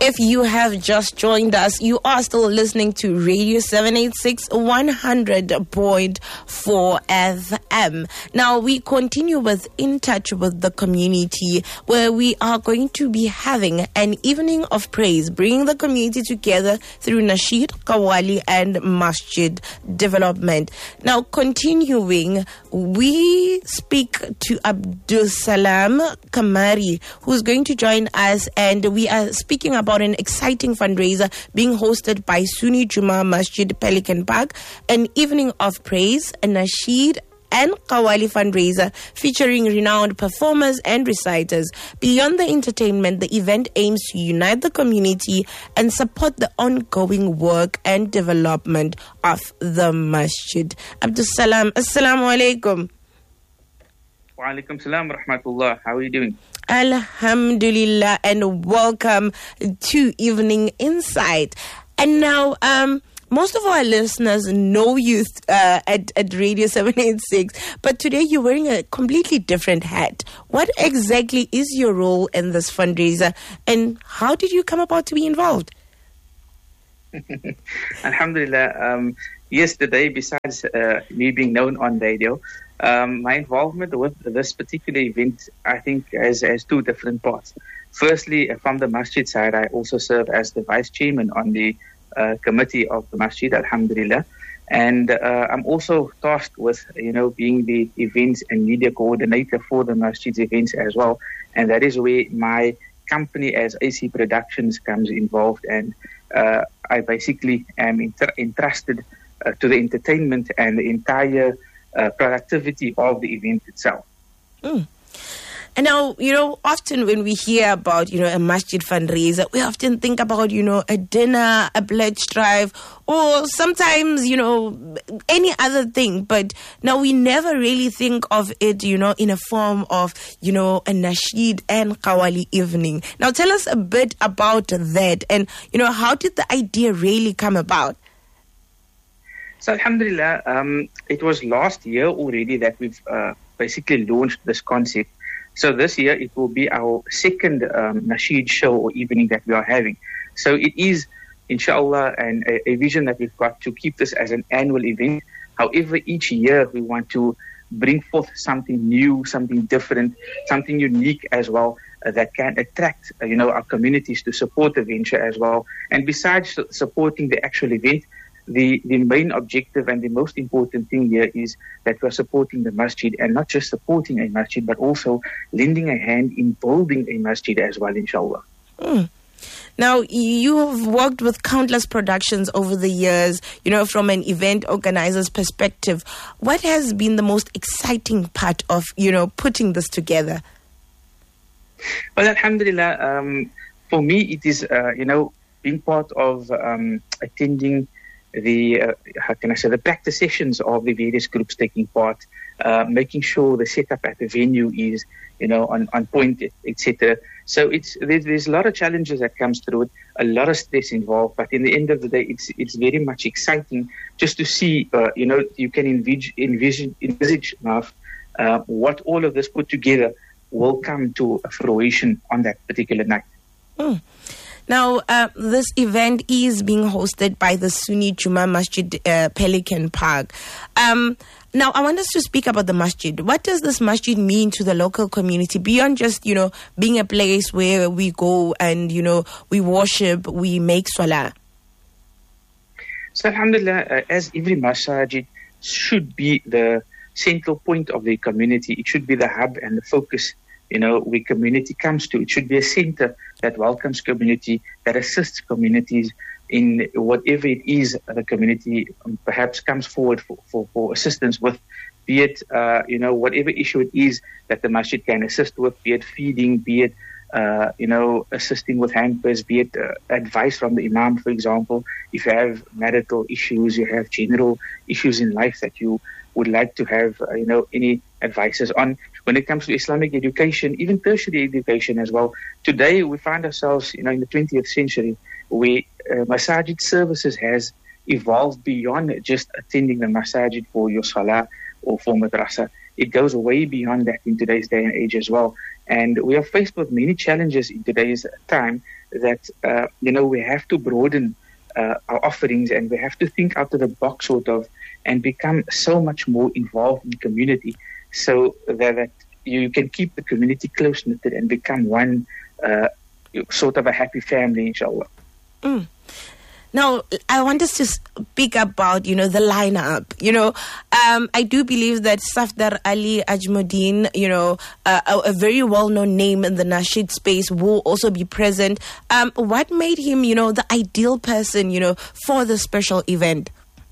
If you have just joined us, you are still listening to Radio 786 100.4 FM. Now, we continue with In Touch with the Community, where we are going to be having an evening of praise, bringing the community together through Nasheed, Qawwali, and Masjid development. Now, continuing, we speak to Abdul Salam Kamari, who's going to join us, and we are speaking about an exciting fundraiser being hosted by Sunni Juma Masjid Pelican Park, an evening of praise, a Nasheed and Qawwali fundraiser featuring renowned performers and reciters. Beyond the entertainment, the event aims to unite the community and support the ongoing work and development of the masjid. Abdul Salam, assalamu alaikum. Wa alaikum salam wa rahmatullah. How are you doing? Alhamdulillah, and welcome to Evening Insight. And now, most of our listeners know you at Radio 786, but today you're wearing a completely different hat. What exactly is your role in this fundraiser, and how did you come about to be involved? Alhamdulillah. Yesterday, besides me being known on radio, my involvement with this particular event, I think, has two different parts. Firstly, from the masjid side, I also serve as the vice chairman on the committee of the masjid, alhamdulillah. And I'm also tasked with, being the events and media coordinator for the masjid's events as well. And that is where my company as AC Productions comes involved. And I basically am entrusted to the entertainment and the entire productivity of the event itself. And now, often when we hear about, a masjid fundraiser, we often think about, a dinner, a pledge drive, or sometimes, any other thing. But now we never really think of it, in a form of, a Nasheed and Qawwali evening. Now, tell us a bit about that and, how did the idea really come about? So, alhamdulillah, it was last year already that we've basically launched this concept. So this year, it will be our second Nasheed show or evening that we are having. So it is, inshallah, a vision that we've got to keep this as an annual event. However, each year we want to bring forth something new, something different, something unique as well that can attract, our communities to support the venture as well. And besides supporting the actual event, the main objective and the most important thing here is that we're supporting the masjid, and not just supporting a masjid, but also lending a hand in building a masjid as well, inshallah. Now, you have worked with countless productions over the years, from an event organizer's perspective. What has been the most exciting part of, putting this together? Well, alhamdulillah, for me, it is, being part of attending the practice sessions of the various groups taking part, making sure the setup at the venue is, on point, etc. So there's a lot of challenges that comes through it, a lot of stress involved, but in the end of the day, it's very much exciting just to see, you can envisage what all of this put together will come to fruition on that particular night. Now, this event is being hosted by the Sunni Juma Masjid Pelican Park. Now, I want us to speak about the masjid. What does this masjid mean to the local community beyond just, being a place where we go and, we worship, we make salah? So, alhamdulillah, as every masjid should be the central point of the community, it should be the hub and the focus where community comes to. It should be a center that welcomes community, that assists communities in whatever it is the community perhaps comes forward for assistance with, be it, whatever issue it is that the masjid can assist with, be it feeding, be it, assisting with hampers, be it advice from the imam, for example. If you have marital issues, you have general issues in life that you would like to have, any advices on. When it comes to Islamic education, even tertiary education as well, today we find ourselves, in the 20th century, where masajid services has evolved beyond just attending the masajid for your salah or for madrasa. It goes way beyond that in today's day and age as well. And we are faced with many challenges in today's time that, we have to broaden our offerings, and we have to think out of the box sort of, and become so much more involved in the community, so that you can keep the community close-knitted and become one sort of a happy family, inshallah. Now, I want us to speak about, the lineup. I do believe that Safdar Ali Ajmuddin, a very well-known name in the nasheed space, will also be present. What made him, the ideal person, for the special event?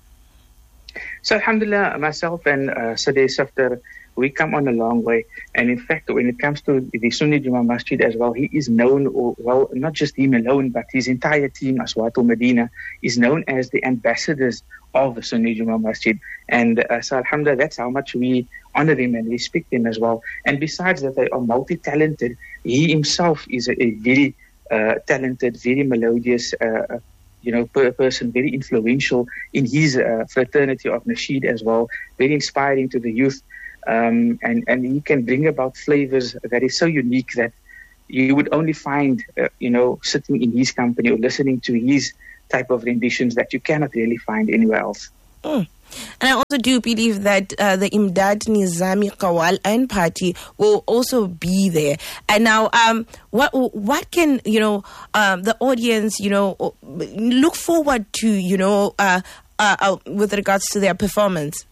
So, alhamdulillah, myself and Sadeh Safdar, we come on a long way. And in fact, when it comes to the Sunni Juma Masjid as well, he is known, well, not just him alone, but his entire team, Aswatul Medina, is known as the ambassadors of the Sunni Juma Masjid. And so, alhamdulillah, that's how much we honor him and respect him as well. And besides that, they are multi-talented. He himself is a very talented, very melodious person, very influential in his fraternity of Nasheed as well, very inspiring to the youth. And he can bring about flavors that is so unique that you would only find, sitting in his company or listening to his type of renditions that you cannot really find anywhere else. And I also do believe that the Imdad Nizami Qawwal and party will also be there. And now, what can the audience look forward to with regards to their performance?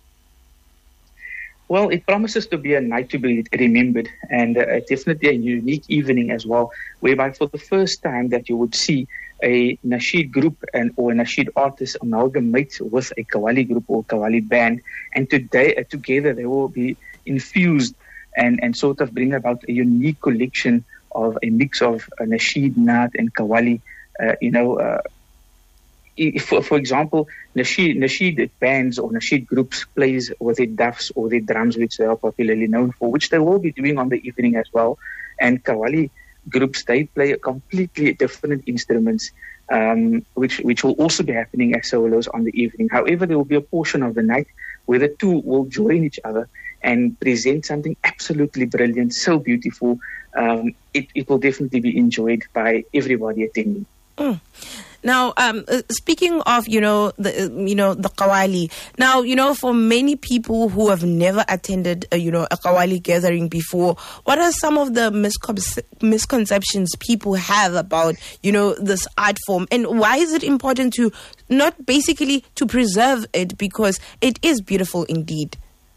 Well, it promises to be a night to be remembered, and definitely a unique evening as well, whereby for the first time that you would see a nasheed group or a nasheed artist amalgamate with a Qawwali group or Qawwali band, and together they will be infused and sort of bring about a unique collection of a mix of nasheed, naat, and Qawwali. For example, nasheed bands or nasheed groups plays with their duffs or their drums, which they are popularly known for, which they will be doing on the evening as well. And Qawwali groups, they play completely different instruments, which will also be happening as solos on the evening. However, there will be a portion of the night where the two will join each other and present something absolutely brilliant, so beautiful. It will definitely be enjoyed by everybody attending. Now, speaking of, the Qawwali, now, for many people who have never attended, a Qawwali gathering before, what are some of the misconceptions people have about, this art form? And why is it important to not basically to preserve it, because it is beautiful indeed?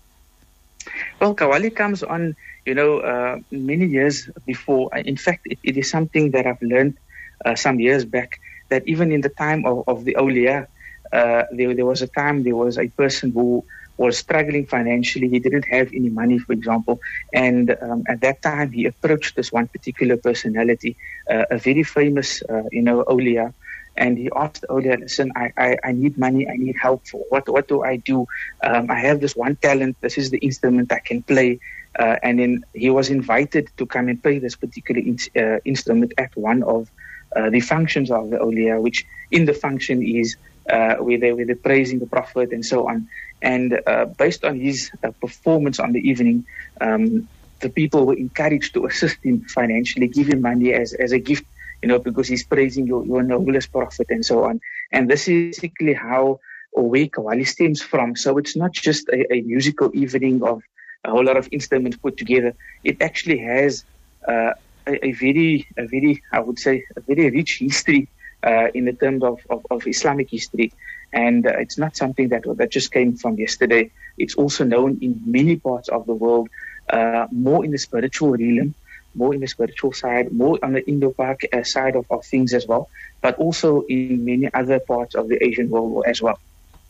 Well, Qawwali comes on, many years before. In fact, it is something that I've learned some years back, that even in the time of the awliya, there was a person who was struggling financially. He didn't have any money, for example. And at that time, he approached this one particular personality, a very famous, awliya. And he asked the awliya, listen, I need money, I need help. What do I do? I have this one talent. This is the instrument I can play. And then he was invited to come and play this particular instrument at one of the functions of the awliya, which in the function is where they're praising the Prophet and so on. And based on his performance on the evening, the people were encouraged to assist him financially, give him money as a gift, because he's praising your noblest Prophet and so on. And this is basically how or where Qawwali stems from. So it's not just a musical evening of a whole lot of instruments put together. It actually has a very, I would say, a very rich history in the terms of Islamic history. And it's not something that just came from yesterday. It's also known in many parts of the world, more in the spiritual realm, more in the spiritual side, more on the Indo-Pak side of things as well, but also in many other parts of the Asian world as well.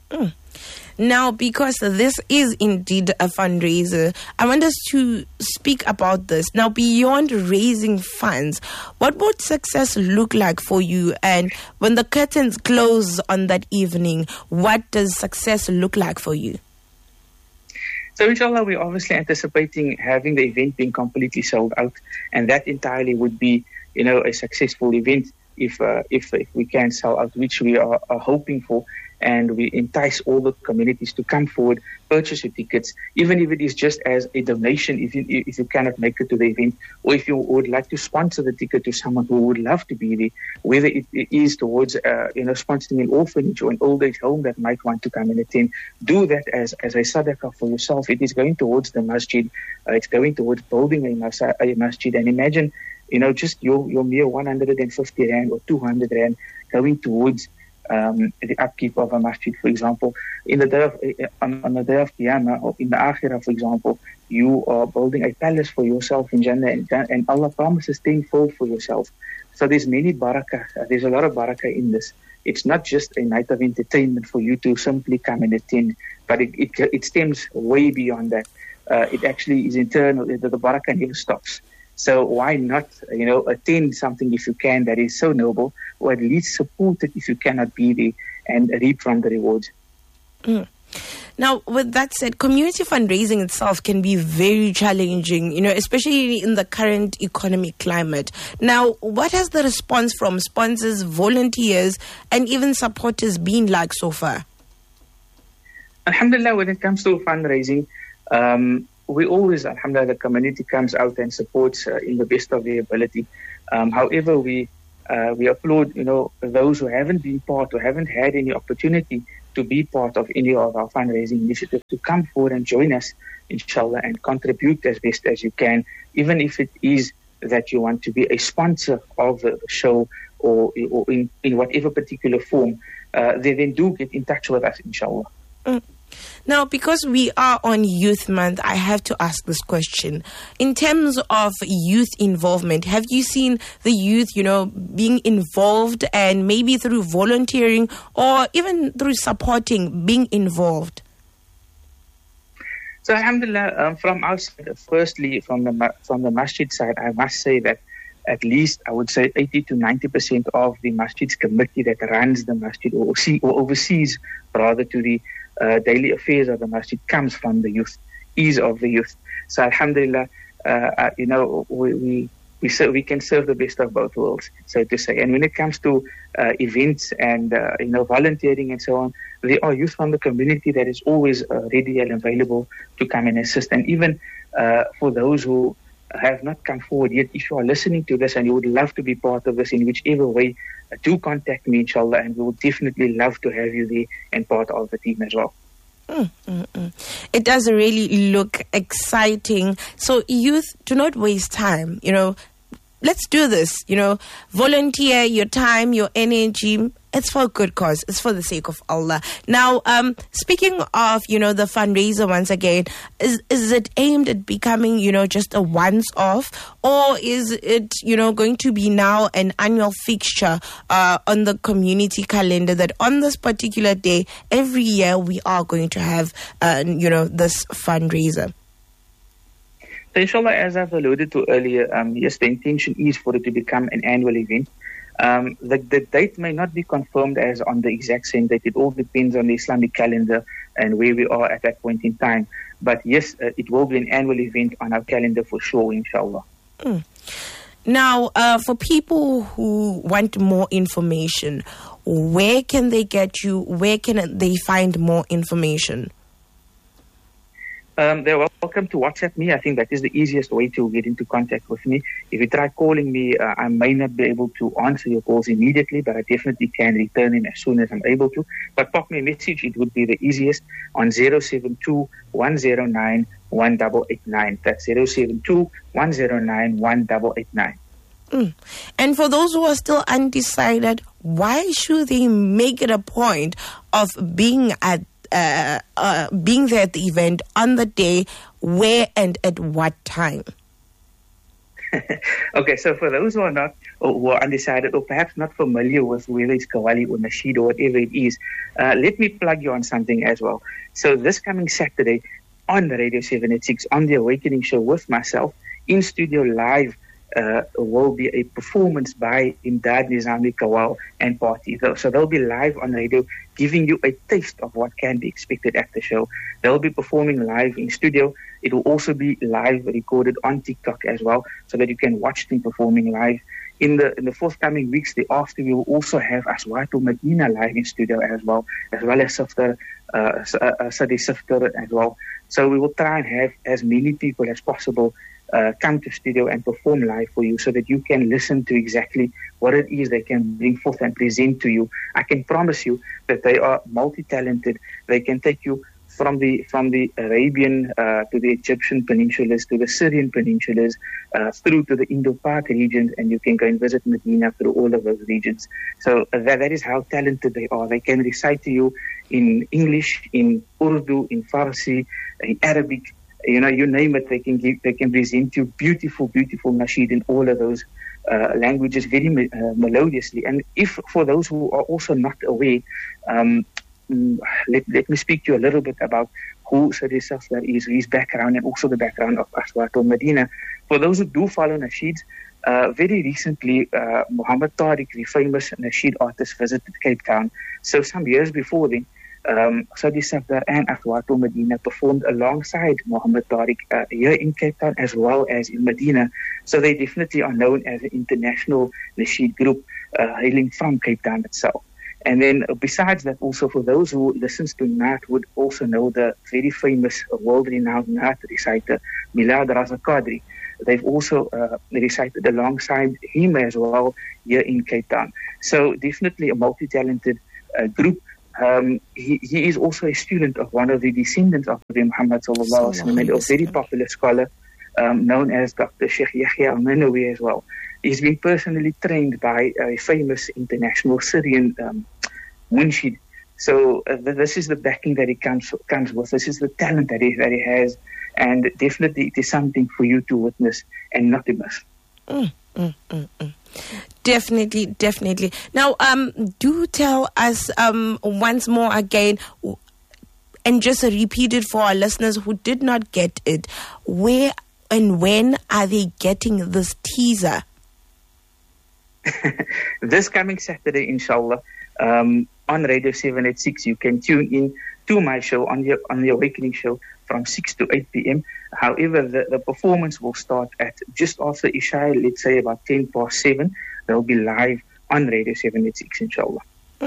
Now, because this is indeed a fundraiser, I want us to speak about this. Now, beyond raising funds, what would success look like for you? And when the curtains close on that evening, what does success look like for you? So, inshallah, we're obviously anticipating having the event being completely sold out. And that entirely would be, a successful event. if we can sell out, which we are hoping for. And we entice all the communities to come forward, purchase your tickets, even if it is just as a donation, if you cannot make it to the event, or if you would like to sponsor the ticket to someone who would love to be there, whether it is towards sponsoring an orphanage or an old age home that might want to come and attend. Do that as a sadaqah for yourself. It is going towards the masjid. It's going towards building a masjid. And imagine, just your mere 150 rand or 200 rand going towards the upkeep of a masjid, for example. On the day of Qiyamah, or in the Akhirah, for example, you are building a palace for yourself in Jannah, and Allah promises tenfold for yourself. So there's many barakah. There's a lot of barakah in this. It's not just a night of entertainment for you to simply come and attend, but it stems way beyond that. It actually is internal. The barakah never stops. So why not, attend something if you can that is so noble, or at least support it if you cannot be there and reap from the rewards. Now, with that said, community fundraising itself can be very challenging, especially in the current economic climate. Now, what has the response from sponsors, volunteers, and even supporters been like so far? Alhamdulillah, when it comes to fundraising, we always, alhamdulillah, the community comes out and supports in the best of their ability. However, we applaud, those who haven't been part or haven't had any opportunity to be part of any of our fundraising initiatives to come forward and join us, inshallah, and contribute as best as you can, even if it is that you want to be a sponsor of the show or in whatever particular form. They then do get in touch with us, inshallah. Now, because we are on Youth Month, I have to ask this question. In terms of youth involvement, have you seen the youth, being involved, and maybe through volunteering or even through supporting, being involved? So, alhamdulillah, from our side, firstly, from the masjid side, I must say that at least, I would say, 80 to 90% of the masjid's committee that runs the masjid or oversees, rather, to the daily affairs of the masjid comes from the youth, is of the youth. So alhamdulillah, we can serve the best of both worlds, so to say. And when it comes to events and volunteering and so on, there are youth from the community that is always ready and available to come and assist. And even for those who have not come forward yet, if you are listening to this and you would love to be part of this in whichever way, do contact me, inshallah, and we would definitely love to have you there and part of the team as well. It does really look exciting. So youth, do not waste time. Let's do this. Volunteer your time, your energy. It's for a good cause. It's for the sake of Allah. Now, speaking of, the fundraiser once again, is it aimed at becoming, just a once-off? Or is it, going to be now an annual fixture on the community calendar that on this particular day, every year we are going to have, this fundraiser? So inshallah, as I've alluded to earlier, yes, the intention is for it to become an annual event. The date may not be confirmed as on the exact same date. It all depends on the Islamic calendar and where we are at that point in time. But yes, it will be an annual event on our calendar for sure, inshallah. Now, for people who want more information, where can they get you? Where can they find more information? They're welcome to WhatsApp me. I think that is the easiest way to get into contact with me. If you try calling me, I may not be able to answer your calls immediately, but I definitely can return them as soon as I'm able to. But pop me a message. It would be the easiest on 072-109-1889. That's 072-109-1889. And for those who are still undecided, why should they make it a point of being there at the event on the day, where and at what time? Okay, so for those who are not, or who are undecided, or perhaps not familiar with whether it's Qawwali or Nasheed or whatever it is, let me plug you on something as well. So this coming Saturday on the Radio 786, on the Awakening Show with myself, in studio live, will be a performance by Imdad Nizami Kawal and Party. So they'll be live on radio, giving you a taste of what can be expected at the show. They'll be performing live in studio. It will also be live recorded on TikTok as well, so that you can watch them performing live. in the forthcoming weeks thereafter, we will also have Aswato Medina live in studio as well as Sifter, Sadi Sifter as well. So we will try and have as many people as possible come to studio and perform live for you so that you can listen to exactly what it is they can bring forth and present to you. I can promise you that they are multi-talented. They can take you from the Arabian to the Egyptian peninsulas, to the Syrian peninsulas, through to the Indo-Pak regions, and you can go and visit Medina through all of those regions. So that is how talented they are. They can recite to you in English, in Urdu, in Farsi, in Arabic, you name it. They can present you beautiful nasheed in all of those languages very melodiously. And if for those who are also not aware, let me speak to you a little bit about who Sadi Sifter is, his background, and also the background of Aswato Medina. For those who do follow nasheeds, very recently, Muhammad Tariq, the famous nasheed artist, visited Cape Town. So some years before then, Sadi Sifter and Aswato Medina performed alongside Muhammad Tariq here in Cape Town as well as in Medina. So they definitely are known as an international nasheed group hailing from Cape Town itself. And then besides that, also for those who listens to Naat would also know the very famous world-renowned Naat reciter, Milad Raza Qadri. They've also recited alongside him as well here in Cape Town. So definitely a multi-talented group. He is also a student of one of the descendants of Prophet Muhammad sallallahu alaihi wasallam, a very popular scholar known as Dr. Sheikh Yahya al-Manawi as well. He's been personally trained by a famous international Syrian Munshid. So this is the backing that he comes with. This is the talent that he has, and definitely it is something for you to witness and not to miss. Definitely. Now, do tell us once more again, and just repeat it for our listeners who did not get it. Where and when are they getting this teaser? This coming Saturday, inshallah, on Radio 786, you can tune in to my show on the Awakening show from 6 to 8 p.m. However, the performance will start at just after Isha, let's say about 10 past 7. They'll be live on Radio 786, inshallah.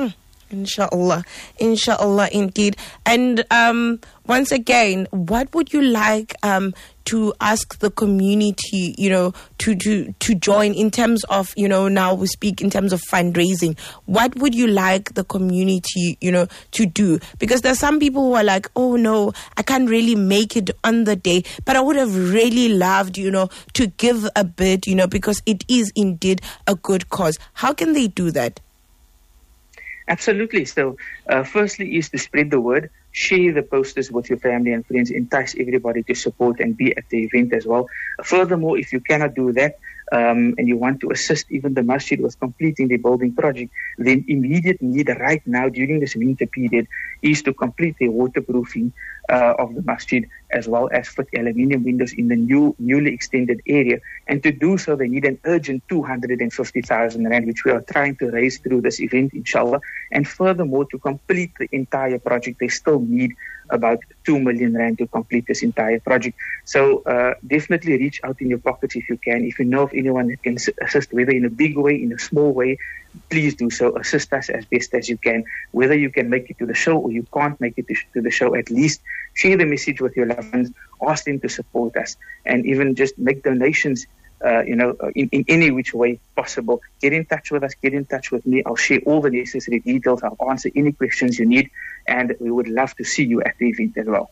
Inshallah, indeed. And once again, what would you like to ask the community, to join in terms of, now we speak in terms of fundraising. What would you like the community, to do? Because there's some people who are like, oh no, I can't really make it on the day, but I would have really loved, to give a bit, because it is indeed a good cause. How can they do that? Absolutely. So, firstly is to spread the word, share the posters with your family and friends, entice everybody to support and be at the event as well. Furthermore, if you cannot do that, and you want to assist even the masjid with completing the building project, then immediate need right now during this winter period is to complete the waterproofing of the masjid, as well as fit aluminium windows in the newly extended area. And to do so, they need an urgent 250,000 rand, which we are trying to raise through this event, inshallah. And furthermore, to complete the entire project, they still need about 2 million rand to complete this entire project. So definitely reach out in your pockets if you can. If you know of anyone that can assist, whether in a big way, in a small way, please do so. Assist us as best as you can. Whether you can make it to the show or you can't make it to the show, at least share the message with your loved ones. Ask them to support us, and even just make donations, in any which way possible. Get in touch with us. Get in touch with me. I'll share all the necessary details. I'll answer any questions you need, and we would love to see you at the event as well.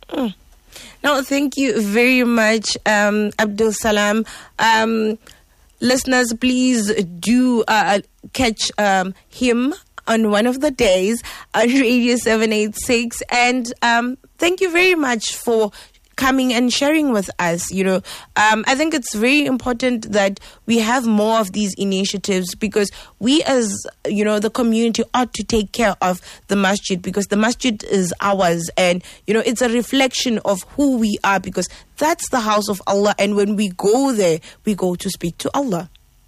No, thank you very much, Abdul Salam. Listeners, please do catch him on one of the days on Radio 786. And thank you very much for coming and sharing with us. I think it's very important that we have more of these initiatives, because we as, the community ought to take care of the masjid, because the masjid is ours, and, it's a reflection of who we are, because that's the house of Allah. And when we go there, we go to speak to Allah.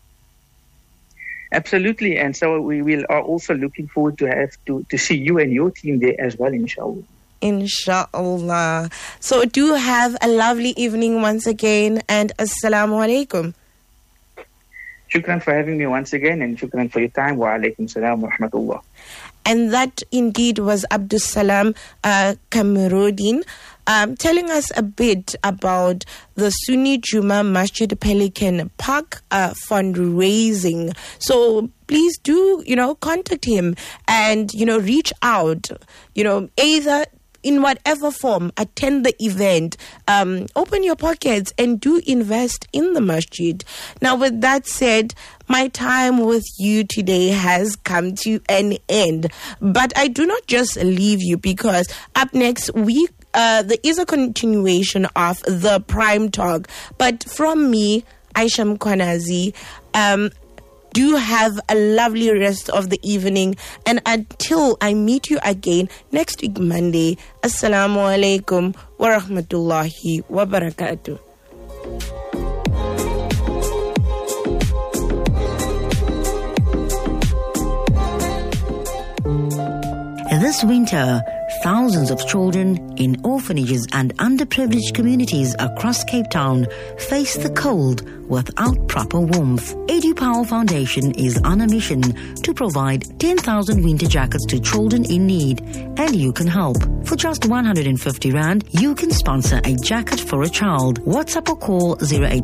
Absolutely. And so we are also looking forward to see you and your team there as well, inshallah. Inshallah. So do have a lovely evening once again, and assalamu alaikum. Shukran for having me once again, and shukran for your time. Wa alaikum salam wa rahmatullah. And that indeed was Abdul Salam Kamarudin, telling us a bit about the Sunni Juma Masjid Pelican Park fundraising. So please do, contact him and, reach out, either in whatever form, attend the event, open your pockets and do invest in the masjid. Now, with that said, my time with you today has come to an end. But I do not just leave you, because up next week, there is a continuation of the Prime Talk. But from me, Aisha Mkwanazi, do have a lovely rest of the evening. And until I meet you again next week, Monday, Assalamu alaikum wa rahmatullahi wa barakatuh. This winter, thousands of children in orphanages and underprivileged communities across Cape Town face the cold without proper warmth. EduPower Foundation is on a mission to provide 10,000 winter jackets to children in need, and you can help. For just 150 Rand, you can sponsor a jacket for a child. WhatsApp or call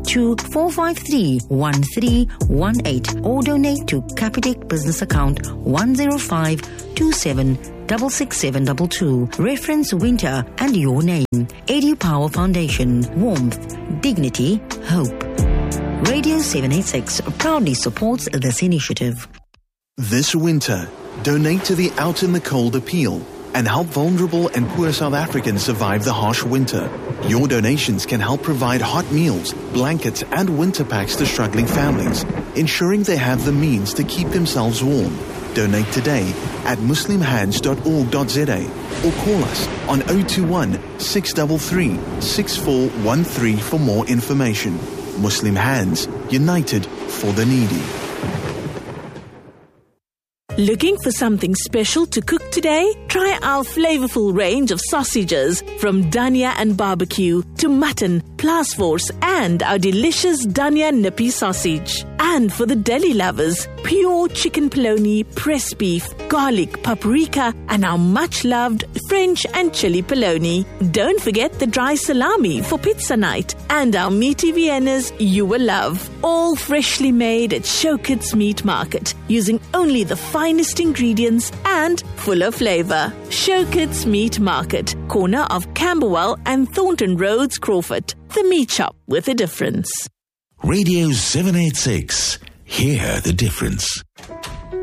082-453-1318 or donate to Capitec business account 10527666722. Reference winter and your name. EduPower Foundation. Warmth, dignity, hope. Radio 786 proudly supports this initiative. This winter, donate to the Out in the Cold appeal and help vulnerable and poor South Africans survive the harsh winter. Your donations can help provide hot meals, blankets, and winter packs to struggling families, ensuring they have the means to keep themselves warm. Donate today at muslimhands.org.za or call us on 021 633 6413 for more information. Muslim Hands, united for the needy. Looking for something special to cook today? Try our flavorful range of sausages, from Dania and barbecue to mutton, Plasforce, and our delicious Dania nippy sausage. And for the deli lovers, pure chicken polony, pressed beef, garlic, paprika, and our much-loved French and chili polony. Don't forget the dry salami for pizza night and our meaty Viennas you will love. All freshly made at Showkits Meat Market, using only the finest ingredients and full of flavor. Showkits Meat Market, corner of Camberwell and Thornton Roads, Crawford. The meat shop with a difference. Radio 786. Hear the difference.